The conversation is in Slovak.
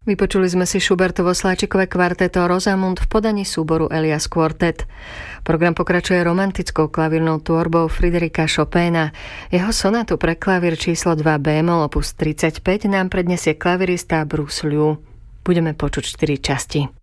Vypočuli sme si Schubertovo sláčikové kvarteto Rosamund v podaní súboru Elias Quartet. Program pokračuje romantickou klavírnou tvorbou Friderika Chopina. Jeho sonátu pre klavír číslo 2 bémol opus 35 nám predniesie klavirista Bruce Liu. Budeme počuť 4 časti.